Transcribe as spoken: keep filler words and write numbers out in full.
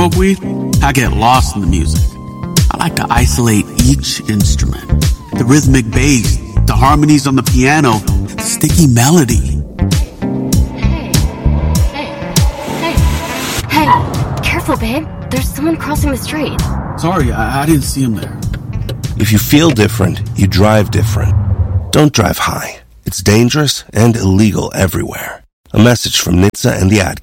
smoke weed, I get lost in the music. I like to isolate each instrument. The rhythmic bass, the harmonies on the piano, the sticky melody. Hey, hey, hey, hey, careful, babe. There's someone crossing the street. Sorry, I, I didn't see him there. If you feel different, you drive different. Don't drive high. It's dangerous and illegal everywhere. A message from N H T S A and the ad